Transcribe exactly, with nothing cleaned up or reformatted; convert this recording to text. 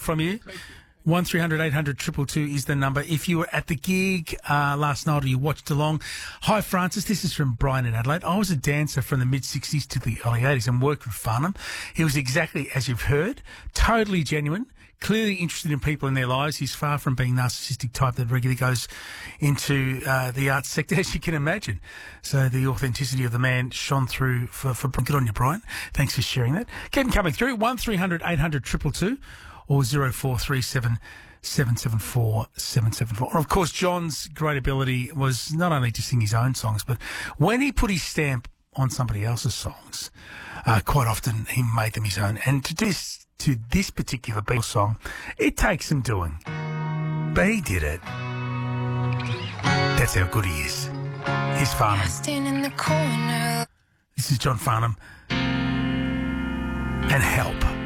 from you. one three hundred eight hundred two two two is the number. If you were at the gig uh, last night or you watched along. Hi, Francis. This is from Brian in Adelaide. I was a dancer from the mid-sixties to the early eighties and worked with Farnham. He was exactly as you've heard, totally genuine, clearly interested in people in their lives. He's far from being narcissistic type that regularly goes into uh, the arts sector, as you can imagine. So the authenticity of the man shone through for, for good on you, Brian. Thanks for sharing that. Keep them coming through. one three hundred eight hundred two two two or zero four three seven seven seven four seven seven four. And of course, John's great ability was not only to sing his own songs, but when he put his stamp on somebody else's songs, uh, quite often he made them his own. And to this to this particular Beatles song, it takes some doing. But he did it. That's how good he is. He's Farnham. In the corner. This is John Farnham. And Help.